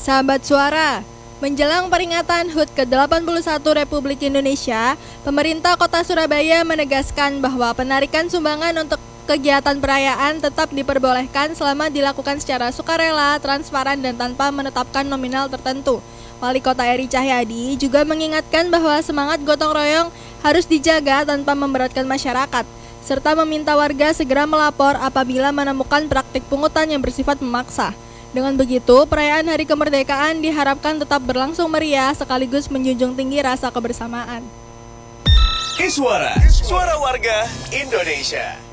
Sahabat Suara, menjelang peringatan HUT ke-81 Republik Indonesia, pemerintah Kota Surabaya menegaskan bahwa penarikan sumbangan untuk kegiatan perayaan tetap diperbolehkan selama dilakukan secara sukarela, transparan, dan tanpa menetapkan nominal tertentu. Wali Kota Eri Cahyadi juga mengingatkan bahwa semangat gotong royong harus dijaga tanpa memberatkan masyarakat, serta meminta warga segera melapor apabila menemukan praktik pungutan yang bersifat memaksa. Dengan begitu, perayaan Hari Kemerdekaan diharapkan tetap berlangsung meriah sekaligus menjunjung tinggi rasa kebersamaan. Suara, suara warga Indonesia.